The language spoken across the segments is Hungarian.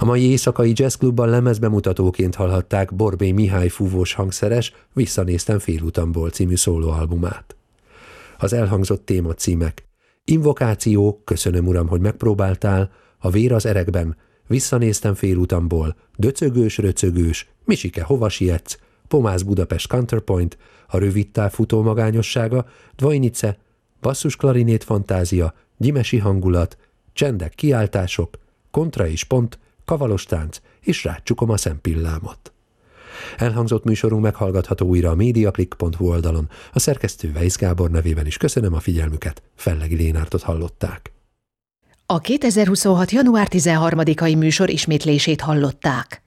A mai éjszakai jazzklubban lemezbemutatóként hallhatták Borbély Mihály fúvós hangszeres Visszanéztem félútamból című szólóalbumát. Az elhangzott témacímek: Invokáció, köszönöm uram, hogy megpróbáltál, A vér az erekben, Visszanéztem félútamból, Döcögős-röcögős, Misike, hova sietsz, Pomász Budapest Counterpoint, A rövidtáv futó magányossága, Dvojnice, Basszus klarinét fantázia, Gyimesi hangulat, Csendek, kiáltások, Kontra és pont, Kavalos tánc és Rácsukom a szempillámot. Elhangzott műsorunk meghallgatható újra a mediaclick.hu oldalon. A szerkesztő Weisz Gábor nevében is köszönöm a figyelmüket, Fellegi Lénártot hallották. A 2026. január 13-ai műsor ismétlését hallották.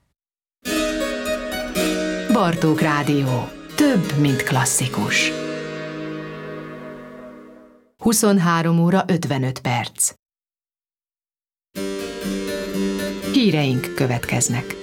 Bartók Rádió. Több, mint klasszikus. 23 óra 55 perc. Híreink következnek.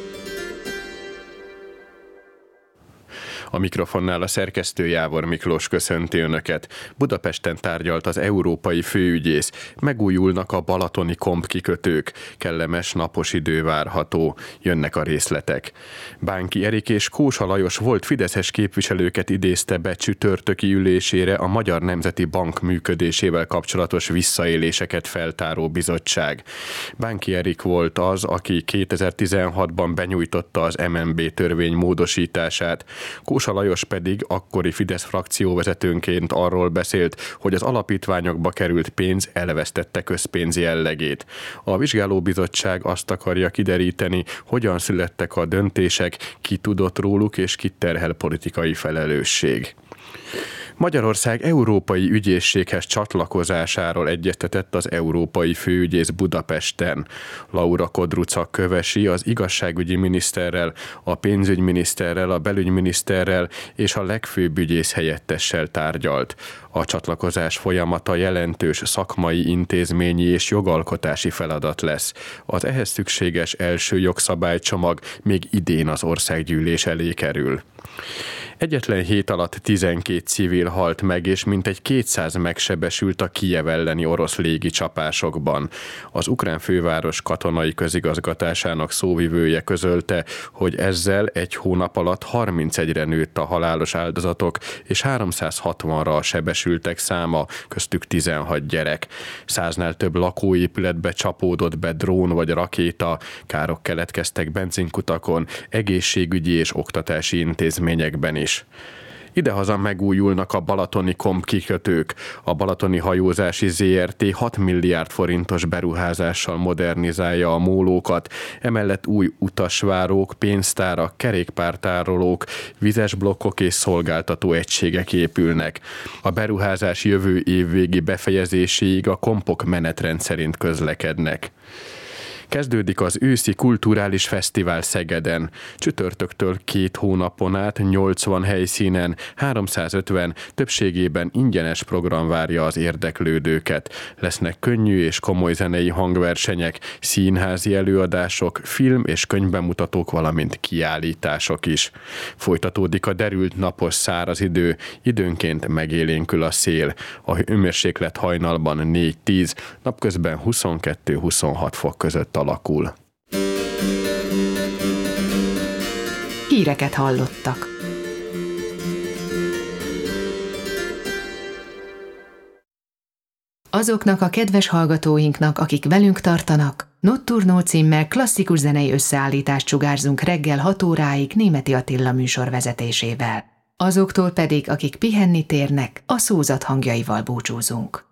A mikrofonnál a szerkesztő Jávor Miklós köszönti Önöket. Budapesten tárgyalt az európai főügyész. Megújulnak a balatoni kompkikötők. Kellemes napos idő várható. Jönnek a részletek. Bánki Erik és Kósa Lajos volt fideszes képviselőket idézte be csütörtöki ülésére a Magyar Nemzeti Bank működésével kapcsolatos visszaéléseket feltáró bizottság. Bánki Erik volt az, aki 2016-ban benyújtotta az MNB törvény módosítását. Kósa Lajos pedig akkori Fidesz frakcióvezetőnként arról beszélt, hogy az alapítványokba került pénz elvesztette közpénz jellegét. A vizsgálóbizottság azt akarja kideríteni, hogyan születtek a döntések, ki tudott róluk és kit terhel politikai felelősség. Magyarország európai ügyészséghez csatlakozásáról egyeztetett az európai főügyész Budapesten. Laura Kodruca Kövesi az igazságügyi miniszterrel, a pénzügyminiszterrel, a belügyminiszterrel és a legfőbb ügyész helyettessel tárgyalt. A csatlakozás folyamata jelentős szakmai, intézményi és jogalkotási feladat lesz. Az ehhez szükséges első jogszabálycsomag még idén az országgyűlés elé kerül. Egyetlen hét alatt 12 civil halt meg, és mintegy 200 megsebesült a Kijev elleni orosz légicsapásokban. Az ukrán főváros katonai közigazgatásának szóvivője közölte, hogy ezzel egy hónap alatt 31-re nőtt a halálos áldozatok, és 360-ra a sebesültek száma, köztük 16 gyerek. 100-nál több lakóépületbe csapódott be drón vagy rakéta, károk keletkeztek benzinkutakon, egészségügyi és oktatási intézményekben is. Idehaza megújulnak a balatoni kompkikötők. A balatoni hajózási ZRT 6 milliárd forintos beruházással modernizálja a mólókat, emellett új utasvárók, pénztárak, kerékpártárolók, vizes blokkok és szolgáltató egységek épülnek. A beruházás jövő év végi befejezéséig a kompok menetrend szerint közlekednek. Kezdődik az őszi kulturális fesztivál Szegeden. Csütörtöktől 2 hónapon át 80 helyszínen, 350, többségében ingyenes program várja az érdeklődőket. Lesznek könnyű és komoly zenei hangversenyek, színházi előadások, film- és könyvbemutatók, valamint kiállítások is. Folytatódik a derült napos száraz idő, időnként megélénkül a szél. A hőmérséklet hajnalban 4-10, napközben 22-26 fok között alakul. Híreket hallottak. Azoknak a kedves hallgatóinknak, akik velünk tartanak, Notturno címmel klasszikus zenei összeállítást sugárzunk reggel 6 óráig Németi Attila műsor vezetésével. Azoktól pedig, akik pihenni térnek, a szózat hangjaival búcsúzunk.